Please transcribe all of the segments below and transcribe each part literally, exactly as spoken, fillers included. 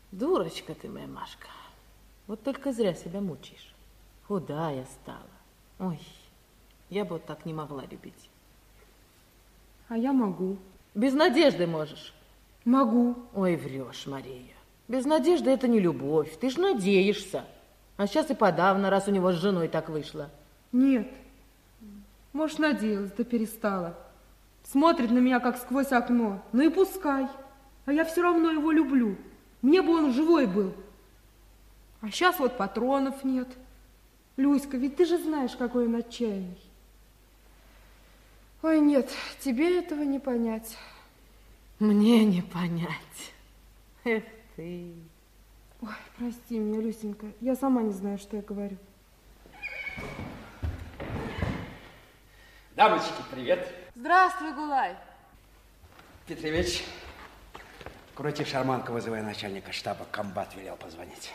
Дурочка ты моя, Машка. Вот только зря себя мучаешь. Худая стала. Ой, я бы вот так не могла любить. А я могу. Без надежды можешь? Могу. Ой, врешь, Мария. Без надежды это не любовь. Ты ж надеешься. А сейчас и подавно, раз у него с женой так вышло. Нет. Может, надеялась, да перестала. Смотрит на меня, как сквозь окно. Ну и пускай. А я все равно его люблю. Мне бы он живой был. А сейчас вот патронов нет. Люська, ведь ты же знаешь, какой он отчаянный. Ой, нет, тебе этого не понять. Мне не понять. Эх ты. Ой, прости меня, Люсенька. Я сама не знаю, что я говорю. Дамочки, привет. Здравствуй, Гулай. Петрович, крути шарманку, вызывай начальника штаба. Комбат велел позвонить.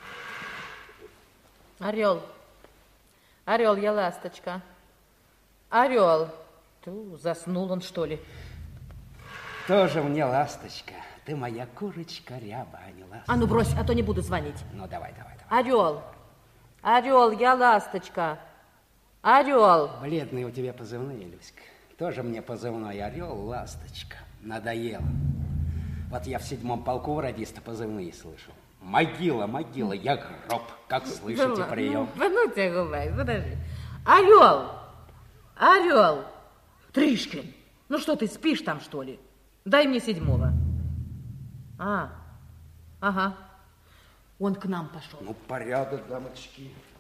Орел. Орел, я ласточка. Орел. Ту, заснул он, что ли? Тоже мне ласточка. Ты моя курочка ряба, а не ласточка. А ну брось, а то не буду звонить. Ну, давай, давай, давай. Орел. Орел, я ласточка. Орел. Бледные у тебя позывные, Люська. Тоже мне позывной орел, ласточка. Надоело. Вот я в седьмом полку у радиста позывные слышал. Могила, могила, я гроб. Как слышите, Да, прием? Ну, ну тебя, Гулай, подожди. Орел. Орел. Тришкин. Ну что, ты спишь там, что ли? Дай мне седьмого. А, ага. Он к нам пошел. Ну, порядок, дамочки.